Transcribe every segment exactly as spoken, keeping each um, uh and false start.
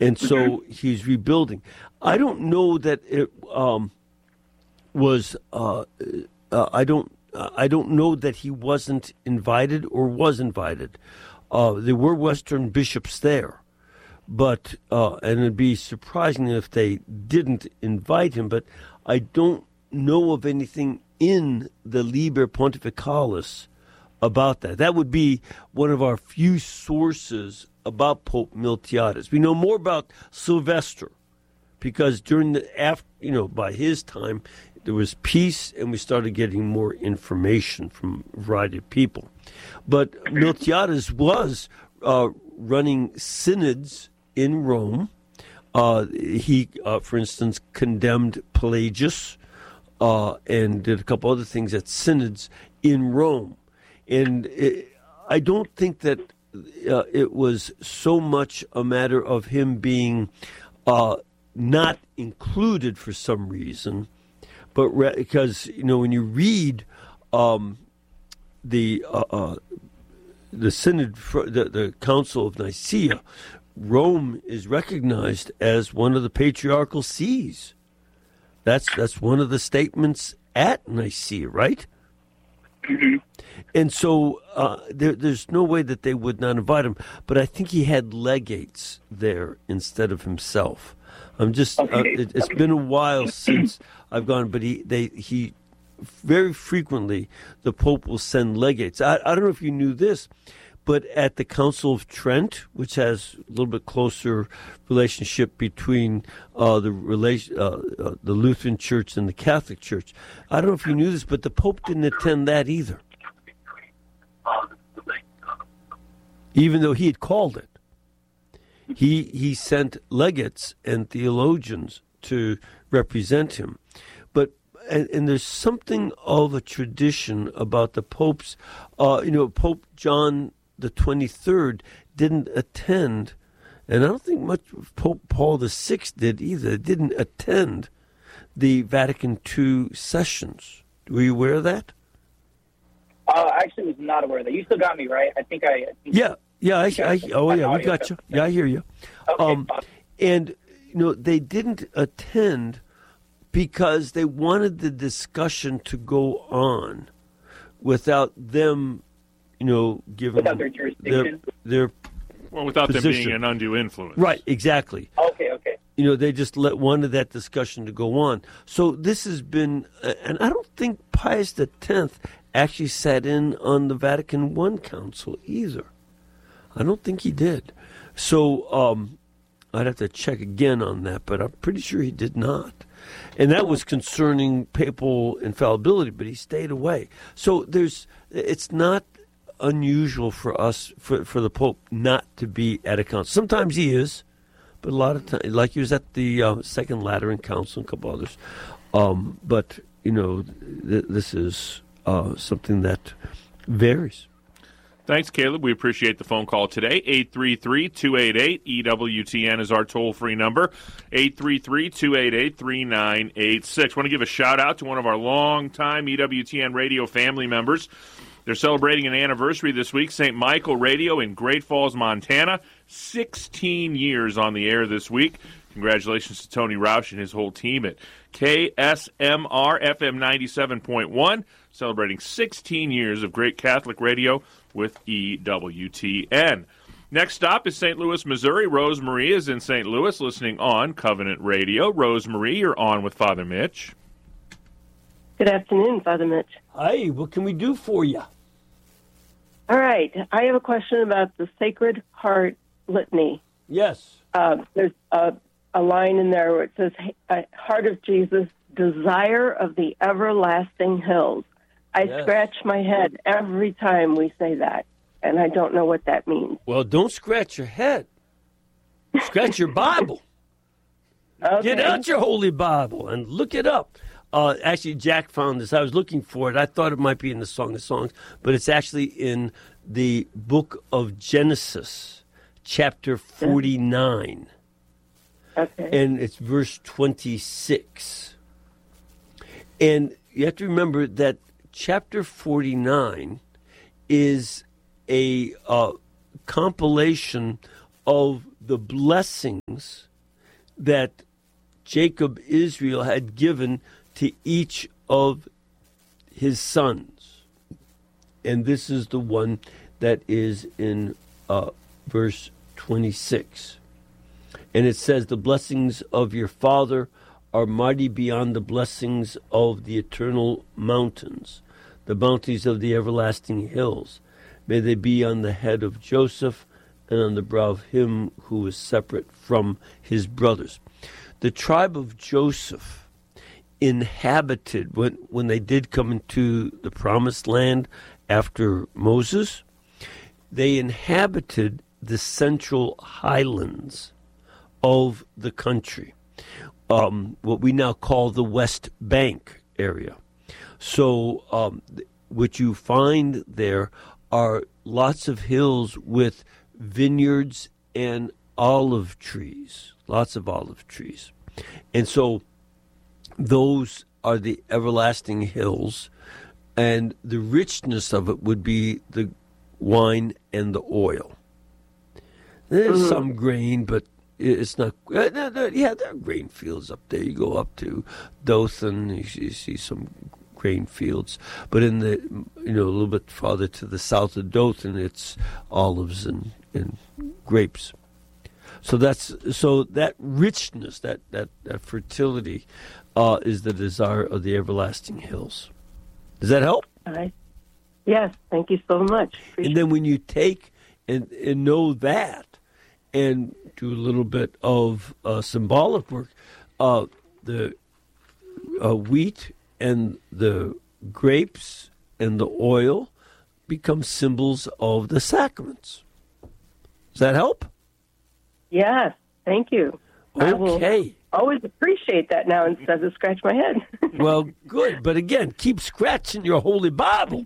And so he's rebuilding. I don't know that it um, was. Uh, uh, I don't. Uh, I don't know that he wasn't invited or was invited. Uh, there were Western bishops there, but uh, and it'd be surprising if they didn't invite him. But I don't know of anything in the Liber Pontificalis about that. That would be one of our few sources about Pope Miltiades. We know more about Sylvester because during the after, you know, by his time, there was peace, and we started getting more information from a variety of people. But Miltiades was uh, running synods in Rome. Uh, he, uh, for instance, condemned Pelagius uh, and did a couple other things at synods in Rome. And it, I don't think that uh, it was so much a matter of him being uh, not included for some reason, but re- because, you know, when you read um, the uh, uh, the synod, the, the Council of Nicaea, Rome is recognized as one of the patriarchal sees. That's that's one of the statements at Nicaea, right? Mm-hmm. And so uh, there, there's no way that they would not invite him. But I think he had legates there instead of himself. I'm just. Okay. Uh, it, it's been a while since I've gone, but he they he very frequently the Pope will send legates. I, I don't know if you knew this, but at the Council of Trent, which has a little bit closer relationship between uh, the relation, uh, uh, the Lutheran Church and the Catholic Church, I don't know if you knew this, but the Pope didn't attend that either, even though he had called it. He he sent legates and theologians to represent him, but and, and there's something of a tradition about the popes. Uh, you know, Pope John the twenty-third didn't attend, and I don't think much Pope Paul the sixth did either. Didn't attend the Vatican two sessions. Were you aware of that? Uh, I actually was not aware of that. You still got me, right? I think I... I think yeah, yeah. I, I, oh, yeah, we got you. Yeah, I hear you. Okay. Um, and, you know, they didn't attend because they wanted the discussion to go on without them, you know, giving without their jurisdiction. Their, their well, without position. them being an undue influence. Right, exactly. Okay, okay. You know, they just let wanted that discussion to go on. So this has been, and I don't think Pius the tenth actually sat in on the Vatican One Council either. I don't think he did. So um, I'd have to check again on that, but I'm pretty sure he did not. And that was concerning papal infallibility, but he stayed away. So there's, it's not unusual for us, for, for the Pope not to be at a council. Sometimes he is, but a lot of times, like he was at the uh, Second Lateran Council and a couple others. Um, but, you know, th- this is uh, something that varies. Thanks, Caleb. We appreciate the phone call today. eight three three, two eight eight, E W T N is our toll-free number. eight three three, two eight eight, three nine eight six. Want to give a shout-out to one of our long-time E W T N radio family members. They're celebrating an anniversary this week, Saint Michael Radio in Great Falls, Montana. sixteen years on the air this week. Congratulations to Tony Roush and his whole team at K S M R F M ninety-seven point one, celebrating sixteen years of great Catholic radio with E W T N. Next stop is Saint Louis, Missouri. Rose Marie is in Saint Louis listening on Covenant Radio. Rose Marie, you're on with Father Mitch. Good afternoon, Father Mitch. Hi, what can we do for you? All right. I have a question about the Sacred Heart Litany. Yes. Uh, there's a, a line in there where it says, Heart of Jesus, desire of the everlasting hills. I Yes. scratch my head every time we say that, and I don't know what that means. Well, don't scratch your head. Scratch your Bible. Okay. Get out your Holy Bible and look it up. Uh, actually, Jack found this. I was looking for it. I thought it might be in the Song of Songs, but it's actually in the book of Genesis, chapter forty-nine. Okay. And it's verse twenty-six. And you have to remember that chapter forty-nine is a uh, compilation of the blessings blessings that Jacob, Israel, had given to each of his sons. And this is the one that is in uh, verse twenty-six. And it says, the blessings of your father are mighty beyond the blessings of the eternal mountains, the bounties of the everlasting hills. May they be on the head of Joseph and on the brow of him who is separate from his brothers. The tribe of Joseph inhabited, when, when they did come into the promised land after Moses, they inhabited the central highlands of the country, um, what we now call the West Bank area. So um, what you find there are lots of hills with vineyards and olive trees, lots of olive trees. And so those are the everlasting hills, and the richness of it would be the wine and the oil. There's mm-hmm. some grain, but it's not. Uh, no, no, yeah, there are grain fields up there. You go up to Dothan, you see, you see some grain fields. But in the, you know, a little bit farther to the south of Dothan, it's olives and, and grapes. So that's so that richness, that that, that fertility, uh, is the desire of the everlasting hills. Does that help? All right. Yes, thank you so much. Appreciate and then when you take and, and know that, and do a little bit of uh, symbolic work, uh, the uh, wheat and the grapes and the oil become symbols of the sacraments. Does that help? Yes, thank you. Okay. I will always appreciate that now instead of scratch my head. Well, good. But again, keep scratching your Holy Bible.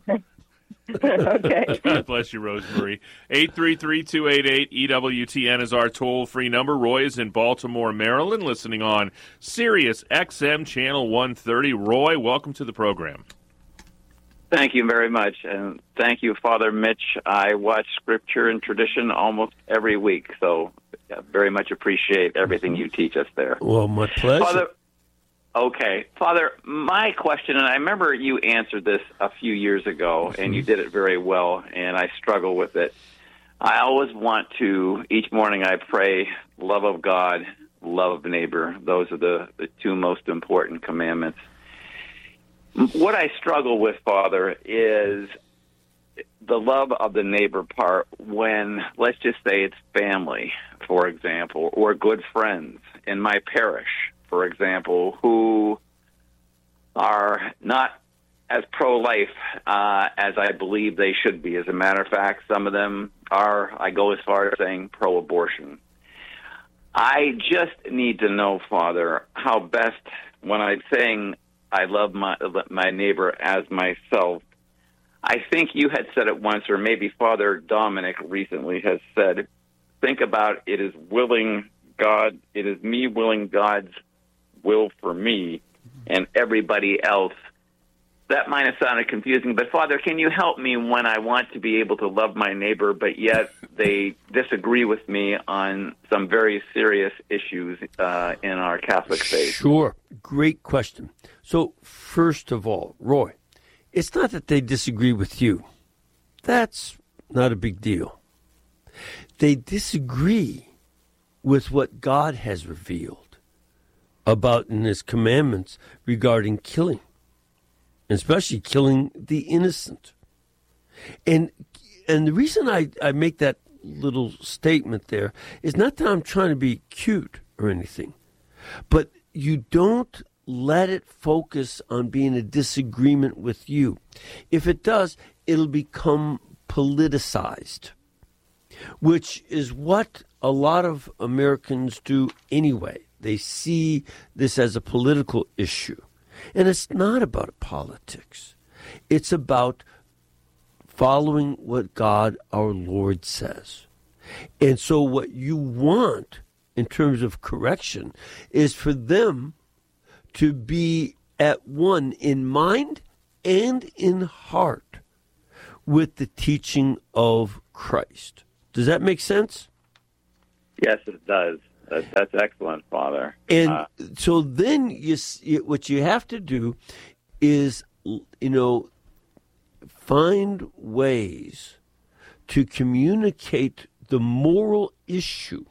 Okay. God bless you, Rosemary. eight three three, two eight eight, E W T N is our toll-free number. Roy is in Baltimore, Maryland, listening on Sirius X M Channel one thirty. Roy, welcome to the program. Thank you very much, and thank you, Father Mitch. I watch Scripture and Tradition almost every week, so I very much appreciate everything you teach us there. Well, my pleasure. Father, okay. Father, my question, and I remember you answered this a few years ago, and you did it very well, and I struggle with it. I always want to, each morning I pray, love of God, love of neighbor. Those are the, the two most important commandments. What I struggle with, Father, is the love of the neighbor part when, let's just say it's family, for example, or good friends in my parish, for example, who are not as pro-life uh, as I believe they should be. As a matter of fact, some of them are, I go as far as saying, pro-abortion. I just need to know, Father, how best, when I'm saying I love my my neighbor as myself, I think you had said it once, or maybe Father Dominic recently has said, think about it is willing God, it is me willing God's will for me and everybody else. That might have sounded confusing, but Father, can you help me when I want to be able to love my neighbor, but yet they disagree with me on some very serious issues uh, in our Catholic faith? Sure. Great question. So, first of all, Roy, it's not that they disagree with you. That's not a big deal. They disagree with what God has revealed about in his commandments regarding killing, especially killing the innocent. And and the reason I, I make that little statement there is not that I'm trying to be cute or anything, but you don't let it focus on being a disagreement with you. If it does, it'll become politicized, which is what a lot of Americans do anyway. They see this as a political issue. And it's not about politics. It's about following what God our Lord says. And so what you want in terms of correction is for them to be at one in mind and in heart with the teaching of Christ. Does that make sense? Yes, it does. That, that's excellent, Father. And uh, so then you, s- you, what you have to do is, you know, find ways to communicate the moral issue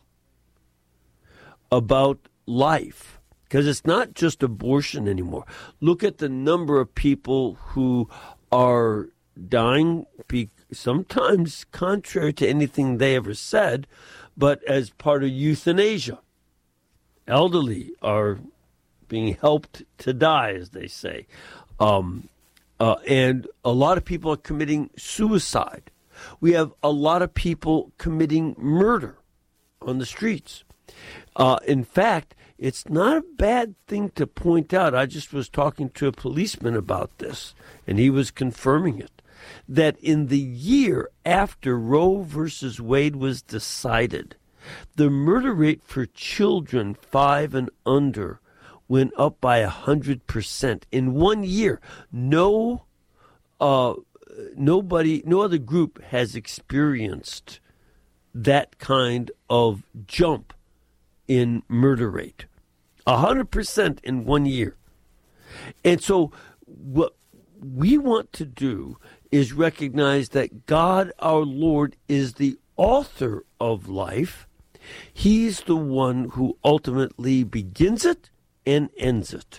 about life, because it's not just abortion anymore. Look at the number of people who are dying, be, sometimes contrary to anything they ever said, but as part of euthanasia. Elderly are being helped to die, as they say. Um, uh, and a lot of people are committing suicide. We have a lot of people committing murder on the streets. Uh, in fact, it's not a bad thing to point out. I just was talking to a policeman about this, and he was confirming it, that in the year after Roe versus Wade was decided, the murder rate for children five and under went up by one hundred percent. In one year, no, uh, nobody, no other group has experienced that kind of jump in murder rate. one hundred percent in one year. And so what we want to do is recognize that God, our Lord, is the author of life. He's the one who ultimately begins it and ends it.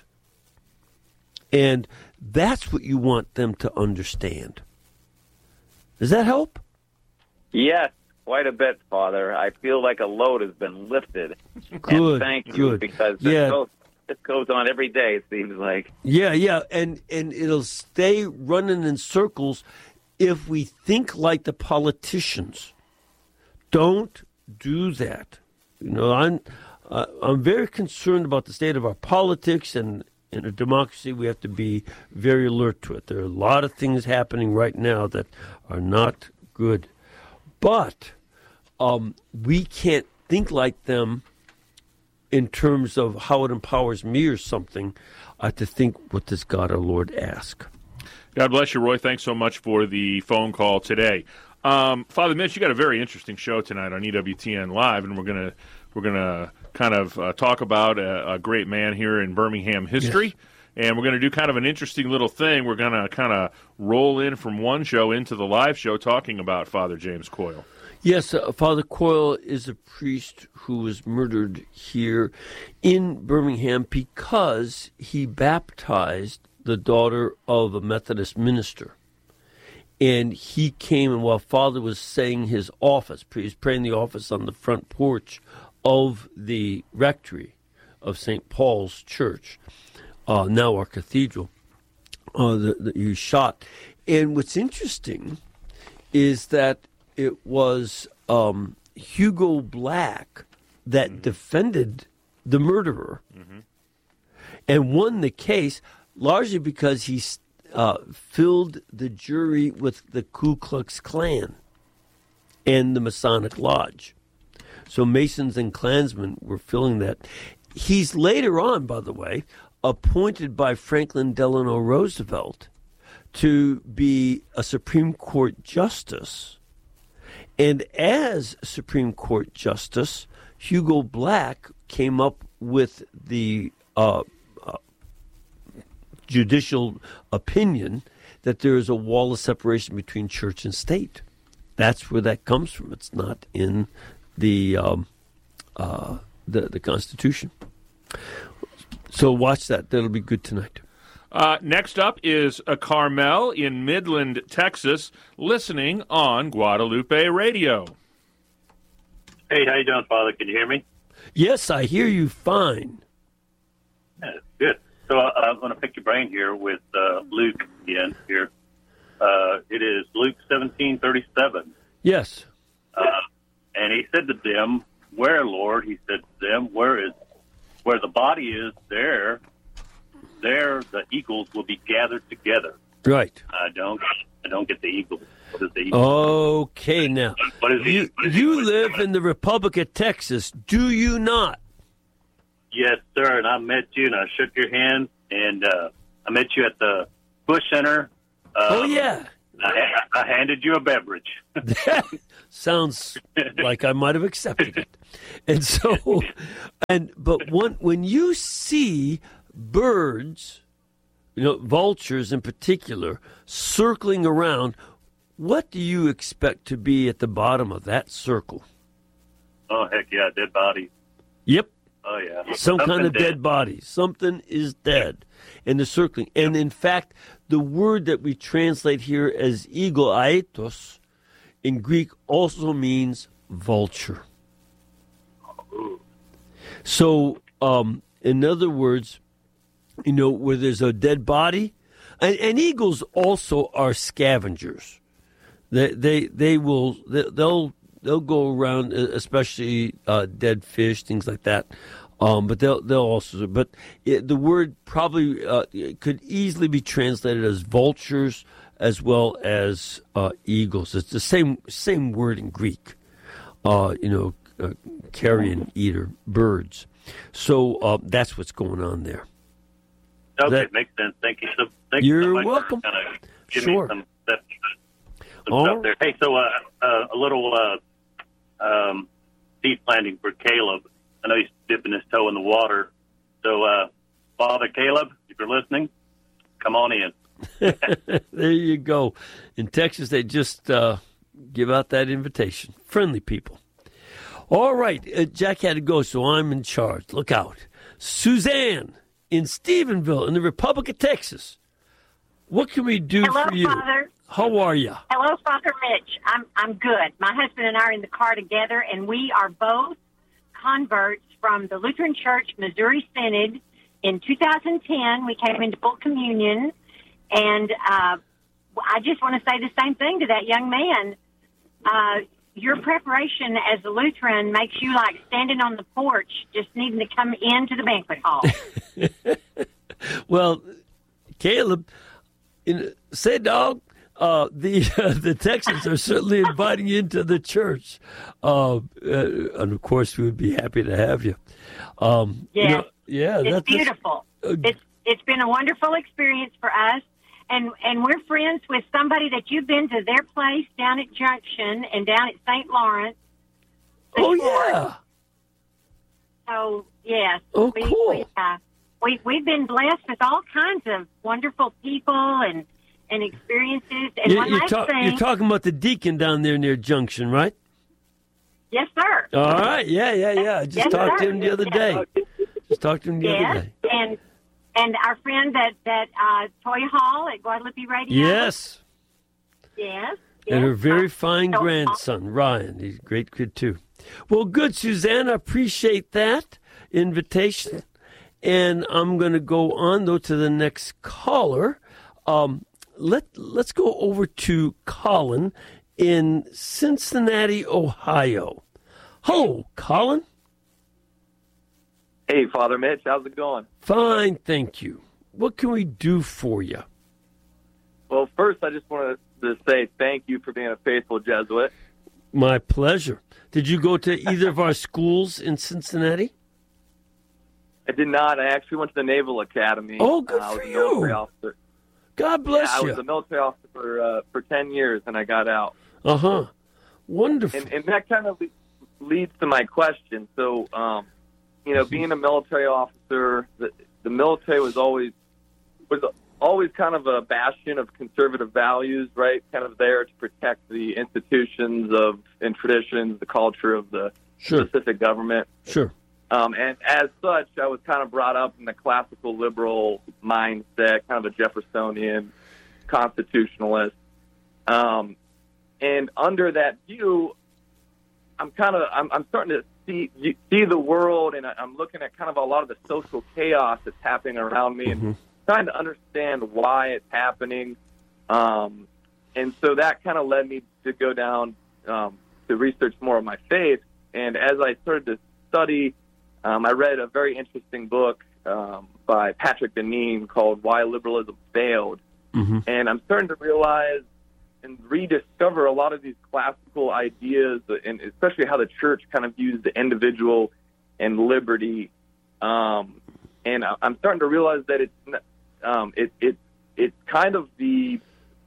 And that's what you want them to understand. Does that help? yes, quite a bit, Father. I feel like a load has been lifted. Good, And thank you, good. because this, Yeah. goes, this goes on every day, it seems like. Yeah, yeah, and and it'll stay running in circles if we think like the politicians. Don't do that. You know, I'm uh, I'm very concerned about the state of our politics, and in a democracy, we have to be very alert to it. There are a lot of things happening right now that are not good, but um, we can't think like them in terms of how it empowers me or something. I have to think, what does God our Lord ask? God bless you, Roy. Thanks so much for the phone call today. Um, Father Mitch, you got a very interesting show tonight on E W T N Live, and we're gonna we're gonna kind of uh, talk about a, a great man here in Birmingham history, yes. And we're gonna do kind of an interesting little thing. We're gonna kind of roll in from one show into the live show, talking about Father James Coyle. Yes, uh, Father Coyle is a priest who was murdered here in Birmingham because he baptized the daughter of a Methodist minister. And he came, and while Father was saying his office, he was praying the office on the front porch of the rectory of Saint Paul's Church, uh, now our cathedral, uh, that he was shot. And what's interesting is that it was um, Hugo Black that mm-hmm. defended the murderer mm-hmm. and won the case, largely because he uh, filled the jury with the Ku Klux Klan and the Masonic Lodge. So Masons and Klansmen were filling that. He's later on, by the way, appointed by Franklin Delano Roosevelt to be a Supreme Court justice. And as Supreme Court Justice, Hugo Black came up with the uh, uh, judicial opinion that there is a wall of separation between church and state. That's where that comes from. It's not in the um, uh, the, the Constitution. So watch that. That'll be good tonight. Uh, next up is a Carmel in Midland, Texas, listening on Guadalupe Radio. Hey, how you doing, Father? Can you hear me? Yes, I hear you fine. Yeah, good. So uh, I'm going to pick your brain here with uh, Luke again here. Uh, it is Luke seventeen thirty-seven. Yes. Uh, and he said to them, "Where, Lord?" He said to them, "Where is where the body is? There." There, the eagles will be gathered together. Right. I don't. I don't get the eagle. What is the eagle? Okay, now what is you what is you live in the Republic of Texas, do you not? Yes, sir. And I met you, and I shook your hand, and uh, I met you at the Bush Center. Um, oh yeah, I, I handed you a beverage. Sounds like I might have accepted it. And so, and but one, when you see birds, you know, vultures in particular, circling around, what do you expect to be at the bottom of that circle? Oh, heck yeah, dead body. Yep. Oh, yeah. Some Something kind of dead. dead body. Something is dead. And the circling. And in fact, the word that we translate here as eagle, aetos, in Greek also means vulture. Ooh. So, um, in other words, you know, where there's a dead body, and, and eagles also are scavengers. They they they will they, they'll they'll go around, especially uh, dead fish, things like that. Um, but they'll they'll also. But it, the word probably uh, could easily be translated as vultures as well as uh, eagles. It's the same same word in Greek. Uh, you know, uh, carrion eater birds. So uh, that's what's going on there. Okay, That- makes sense. Thank you so, thank you You're so much welcome. for kind of give Sure. me some, some All stuff there. Hey, so uh, uh, a little uh, um, seed planting for Caleb. I know he's dipping his toe in the water. So, uh, Father Caleb, if you're listening, come on in. There you go. In Texas, they just uh, give out that invitation. Friendly people. All right. Uh, Jack had to go, so I'm in charge. Look out. Suzanne in Stephenville in the Republic of Texas. What can we do Hello, for you? Father. How are you? Hello, Father Mitch. I'm I'm good. My husband and I are in the car together, and we are both converts from the Lutheran Church Missouri Synod. In two thousand ten, we came into full communion, and uh, I just want to say the same thing to that young man. Uh, your preparation as a Lutheran makes you like standing on the porch, just needing to come into the banquet hall. Well, Caleb, in, say, dog, uh, the uh, the Texans are certainly inviting you into the church, uh, uh, and of course, we would be happy to have you. Um, you Yes. know, yeah, It's that's beautiful. uh, It's it's been a wonderful experience for us, and and we're friends with somebody that you've been to their place down at Junction and down at Saint Lawrence. Oh before. yeah. So yes. Oh, we, cool. We, uh, we we've been blessed with all kinds of wonderful people and and experiences. And You, one you're, last ta- thing, you're talking about the deacon down there near Junction, right? yes, sir. All right. Yeah, yeah, yeah. I just Yes, talked sir. to him the other Yes. day. Just talked to him the other Yes, day. and and our friend that that uh, Toy Hall at Guadalupe Radio. Yes. Yes. And her yes. very Uh, fine so- grandson, Ryan. He's a great kid, too. Well, good, Suzanne. I appreciate that invitation. And I'm going to go on, though, to the next caller. Um, let, let's go over to Colin in Cincinnati, Ohio. Hello, Colin. Hey, Father Mitch, how's it going? Fine, thank you. What can we do for you? Well, first, I just wanted to say thank you for being a faithful Jesuit. My pleasure. Did you go to either of our schools in Cincinnati? I did not. I actually went to the Naval Academy. Oh, good uh, I was for a you. military officer. God bless yeah, I you. was a military officer for, uh, for ten years, and I got out. Uh-huh. Wonderful. And, and that kind of le- leads to my question. So, um, you know, being a military officer, the, the military was always was always kind of a bastion of conservative values, right? Kind of there to protect the institutions of and traditions, the culture of the Sure. specific government. Sure. Um, and as such, I was kind of brought up in the classical liberal mindset, kind of a Jeffersonian constitutionalist. Um, and under that view, I'm kind of I'm, I'm starting to see see the world, and I'm looking at kind of a lot of the social chaos that's happening around me, Mm-hmm. and trying to understand why it's happening. Um, and so that kind of led me to go down um, to research more of my faith. And as I started to study, um, I read a very interesting book um, by Patrick Deneen called Why Liberalism Failed. Mm-hmm. And I'm starting to realize and rediscover a lot of these classical ideas, and especially how the church kind of views the individual and liberty. Um, and I'm starting to realize that it's um, it, it it's kind of the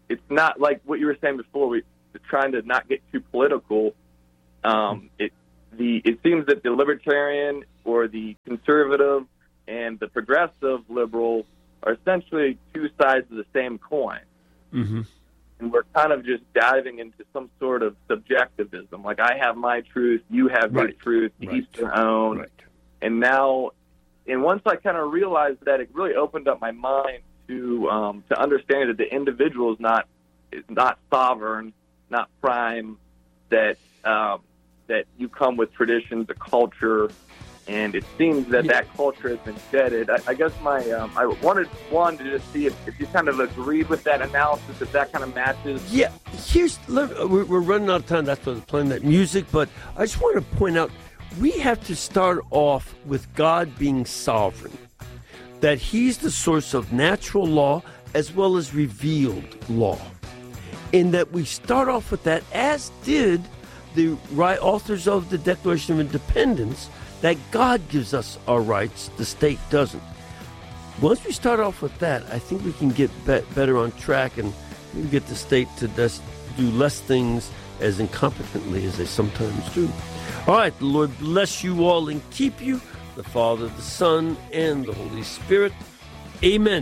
it's not like what you were saying before. We trying to not get too political. Um, it the it seems that the libertarian or the conservative and the progressive liberal are essentially two sides of the same coin. Mm-hmm. And we're kind of just diving into some sort of subjectivism. Like, I have my truth, you have Right. your truth, Right. each their own. Right. And now, and once I kind of realized that, it really opened up my mind to um, to understand that the individual is not is not sovereign, not prime, that um, that you come with traditions, a culture, and it seems that Yeah. that culture has been shedded. I, I guess my um, I wanted one to just see if, if you kind of agreed with that analysis, if that kind of matches. Yeah, here's let- we're, we're running out of time. That's why we're playing that music. But I just want to point out we have to start off with God being sovereign, that He's the source of natural law as well as revealed law, in that we start off with that, as did the right authors of the Declaration of Independence, that God gives us our rights, the state doesn't. Once we start off with that, I think we can get be- better on track and maybe get the state to des- do less things as incompetently as they sometimes do. All right, the Lord bless you all and keep you, the Father, the Son, and the Holy Spirit. Amen.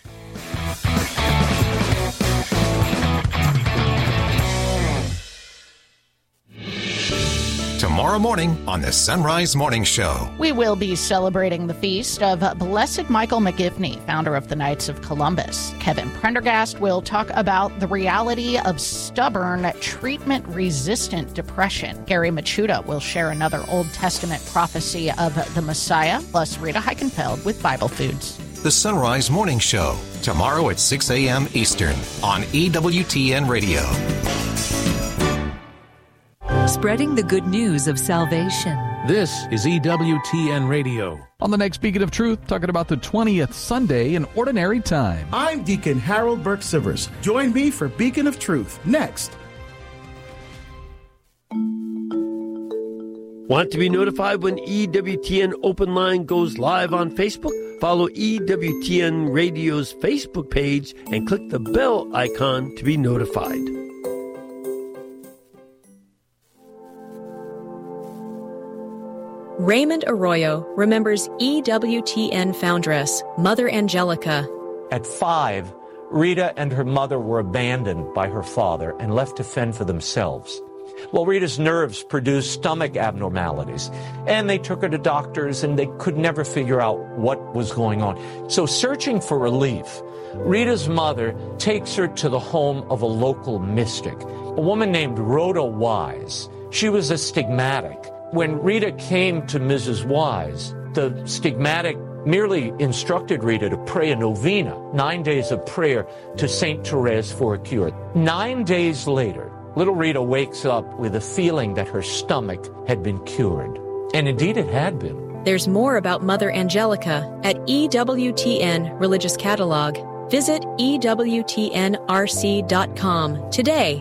Tomorrow morning on the Sunrise Morning Show. We will be celebrating the feast of Blessed Michael McGivney, founder of the Knights of Columbus. Kevin Prendergast will talk about the reality of stubborn, treatment-resistant depression. Gary Machuda will share another Old Testament prophecy of the Messiah, plus Rita Heikenfeld with Bible Foods. The Sunrise Morning Show, tomorrow at six a.m. Eastern on E W T N Radio. Spreading the good news of salvation. This is E W T N Radio. On the next Beacon of Truth, talking about the twentieth Sunday in Ordinary Time. I'm Deacon Harold Burke-Sivers. Join me for Beacon of Truth next. Want to be notified when E W T N Open Line goes live on Facebook? Follow E W T N Radio's Facebook page and click the bell icon to be notified. Raymond Arroyo remembers E W T N foundress, Mother Angelica. At five, Rita and her mother were abandoned by her father and left to fend for themselves. Well, Rita's nerves produced stomach abnormalities, and they took her to doctors, and they could never figure out what was going on. So, searching for relief, Rita's mother takes her to the home of a local mystic, a woman named Rhoda Wise. She was a stigmatic. When Rita came to Missus Wise, the stigmatic merely instructed Rita to pray a novena, nine days of prayer to Saint Therese for a cure. Nine days later, little Rita wakes up with a feeling that her stomach had been cured. And indeed it had been. There's more about Mother Angelica at E W T N Religious Catalog. Visit E W T N R C dot com today.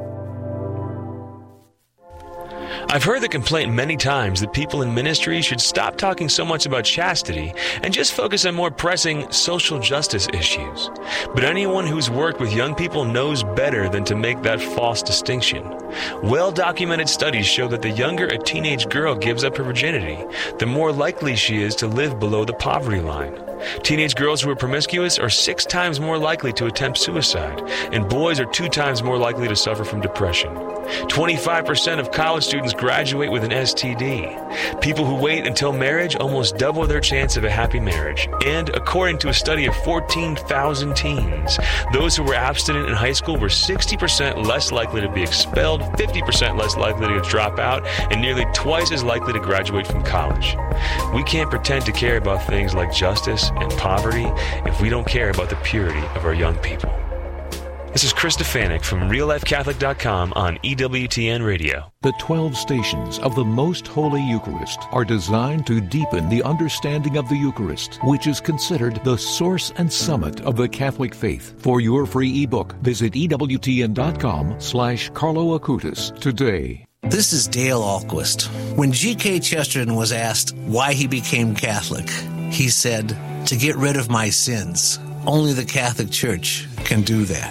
I've heard the complaint many times that people in ministry should stop talking so much about chastity and just focus on more pressing social justice issues. But anyone who's worked with young people knows better than to make that false distinction. Well-documented studies show that the younger a teenage girl gives up her virginity, the more likely she is to live below the poverty line. Teenage girls who are promiscuous are six times more likely to attempt suicide, and boys are two times more likely to suffer from depression. twenty-five percent of college students graduate with an S T D. People who wait until marriage almost double their chance of a happy marriage. And according to a study of fourteen thousand teens, those who were abstinent in high school were sixty percent less likely to be expelled, fifty percent less likely to drop out, and nearly twice as likely to graduate from college. We can't pretend to care about things like justice and poverty if we don't care about the purity of our young people. This is Chris Stefanik from real life catholic dot com on E W T N Radio. The twelve stations of the Most Holy Eucharist are designed to deepen the understanding of the Eucharist, which is considered the source and summit of the Catholic faith. For your free ebook, visit E W T N dot com slash Carlo Acutis today. This is Dale Ahlquist. When G K Chesterton was asked why he became Catholic, he said, "To get rid of my sins. Only the Catholic Church can do that."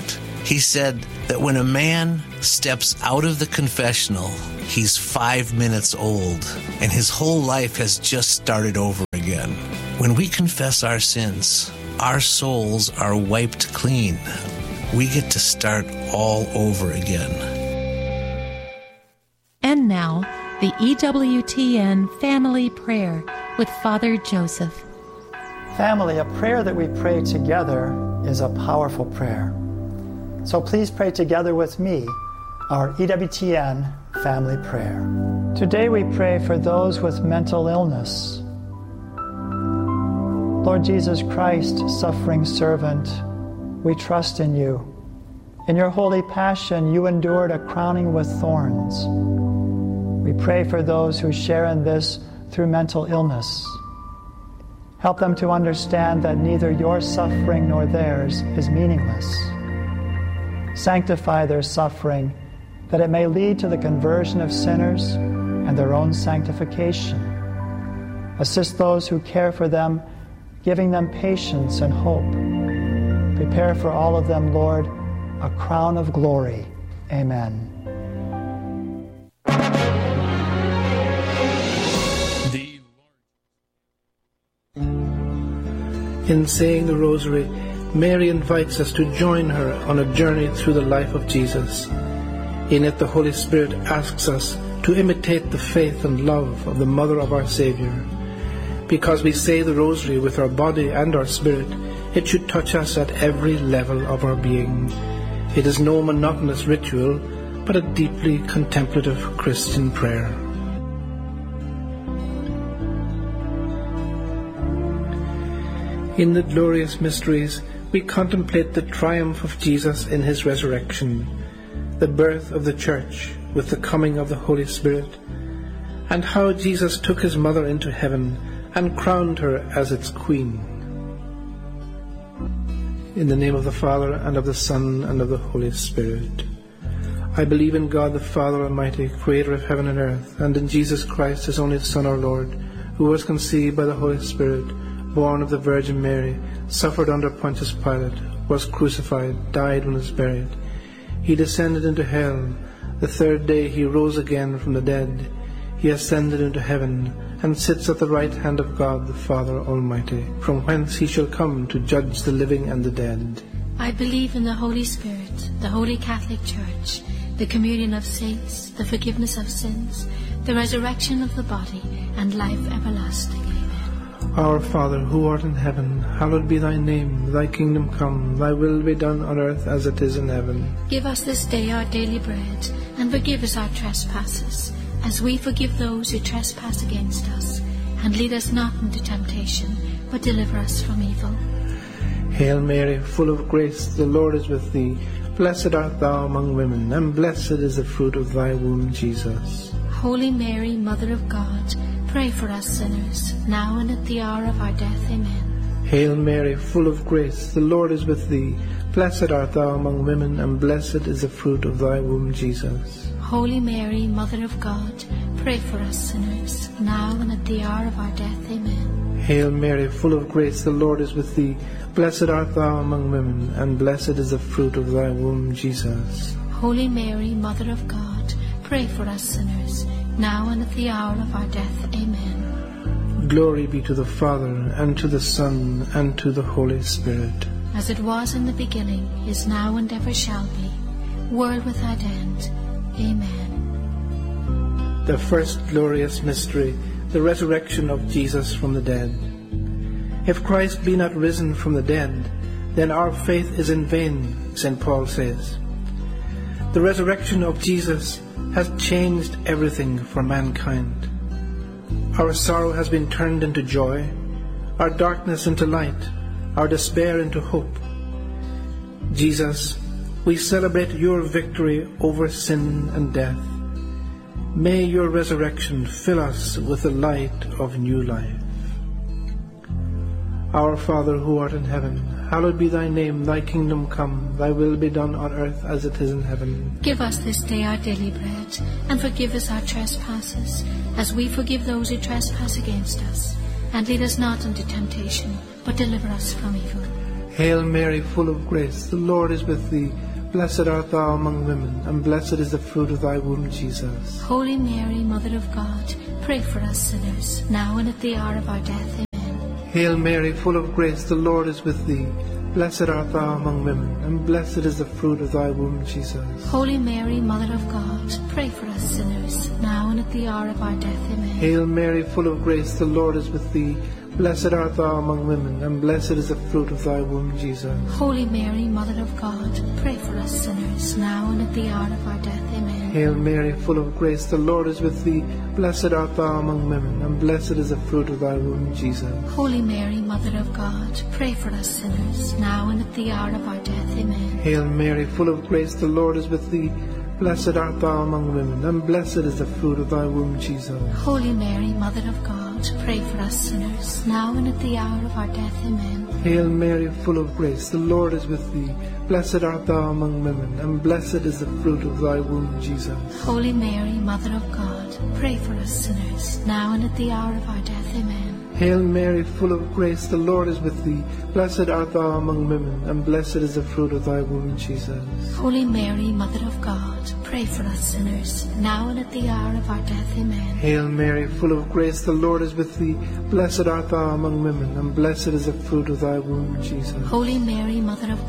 He said that when a man steps out of the confessional, he's five minutes old, and his whole life has just started over again. When we confess our sins, our souls are wiped clean. We get to start all over again. And now, the E W T N Family Prayer with Father Joseph. Family, a prayer that we pray together is a powerful prayer. So please pray together with me our E W T N Family Prayer. Today we pray for those with mental illness. Lord Jesus Christ, suffering servant, we trust in you. In your holy passion, you endured a crowning with thorns. We pray for those who share in this through mental illness. Help them to understand that neither your suffering nor theirs is meaningless. Sanctify their suffering, that it may lead to the conversion of sinners and their own sanctification. Assist those who care for them, giving them patience and hope. Prepare for all of them, Lord, a crown of glory. Amen. In saying the Rosary, Mary invites us to join her on a journey through the life of Jesus. In it, the Holy Spirit asks us to imitate the faith and love of the Mother of our Savior. Because we say the Rosary with our body and our spirit, it should touch us at every level of our being. It is no monotonous ritual, but a deeply contemplative Christian prayer. In the glorious mysteries, we contemplate the triumph of Jesus in his resurrection, the birth of the Church with the coming of the Holy Spirit, and how Jesus took his mother into heaven and crowned her as its queen. In the name of the Father, and of the Son, and of the Holy Spirit. I believe in God the Father Almighty, creator of heaven and earth, and in Jesus Christ, his only Son, our Lord, who was conceived by the Holy Spirit, born of the Virgin Mary, suffered under Pontius Pilate, was crucified, died and was buried. He descended into hell. The third day he rose again from the dead. He ascended into heaven, and sits at the right hand of God the Father Almighty, from whence he shall come to judge the living and the dead. I believe in the Holy Spirit, the Holy Catholic Church, the communion of saints, the forgiveness of sins, the resurrection of the body, and life everlasting. Our Father, who art in heaven, hallowed be thy name. Thy kingdom come, thy will be done on earth as it is in heaven. Give us this day our daily bread, and forgive us our trespasses, as we forgive those who trespass against us. And lead us not into temptation, but deliver us from evil. Hail Mary, full of grace, the Lord is with thee. Blessed art thou among women, and blessed is the fruit of thy womb, Jesus. Holy Mary, Mother of God, pray for us sinners, now and at the hour of our death. Amen. Hail Mary, full of grace, the Lord is with thee. Blessed art thou among women, and blessed is the fruit of thy womb, Jesus. Holy Mary, Mother of God, pray for us sinners, now and at the hour of our death. Amen. Hail Mary, full of grace, the Lord is with thee. Blessed art thou among women, and blessed is the fruit of thy womb, Jesus. Holy Mary, Mother of God, pray for us sinners, now and at the hour of our death. Amen. Glory be to the Father, and to the Son, and to the Holy Spirit. As it was in the beginning, is now, and ever shall be, world without end. Amen. The first glorious mystery, the resurrection of Jesus from the dead. If Christ be not risen from the dead, then our faith is in vain, Saint Paul says. The resurrection of Jesus has changed everything for mankind. Our sorrow has been turned into joy, our darkness into light, our despair into hope. Jesus, we celebrate your victory over sin and death. May your resurrection fill us with the light of new life. Our Father, who art in heaven, hallowed be thy name. Thy kingdom come, thy will be done on earth as it is in heaven. Give us this day our daily bread, and forgive us our trespasses, as we forgive those who trespass against us. And lead us not into temptation, but deliver us from evil. Hail Mary, full of grace, the Lord is with thee. blessed art thou among women, and blessed is the fruit of thy womb, Jesus. Holy Mary, Mother of God, pray for us sinners, now and at the hour of our death. Amen. Hail Mary, full of grace, the Lord is with thee. Blessed art thou among women, and blessed is the fruit of thy womb, Jesus. Holy Mary, Mother of God, pray for us sinners, now and at the hour of our death. Amen. Hail Mary, full of grace, the Lord is with thee. Blessed art thou among women, and blessed is the fruit of thy womb, Jesus. Holy Mary, Mother of God, pray for us sinners, now and at the hour of our death. Amen. Hail Mary, full of grace, the Lord is with thee. Blessed art thou among women, and blessed is the fruit of thy womb, Jesus. Holy Mary, Mother of God, pray for us sinners, now and at the hour of our death. Amen. Hail Mary, full of grace, the Lord is with thee. Blessed art thou among women, and blessed is the fruit of thy womb, Jesus. Holy Mary, Mother of God, pray for us sinners, now and at the hour of our death. Amen. Hail Mary, full of grace, the Lord is with thee. Blessed art thou among women, and blessed is the fruit of thy womb, Jesus. Holy Mary, Mother of God, pray for us sinners, now and at the hour of our death. Amen. Hail Mary, full of grace, the Lord is with thee. Blessed art thou among women, and blessed is the fruit of thy womb, Jesus. Holy Mary, Mother of God, pray for us sinners, now and at the hour of our death. Amen. Hail Mary, full of grace, the Lord is with thee. Blessed art thou among women, and blessed is the fruit of thy womb, Jesus. Holy Mary, Mother of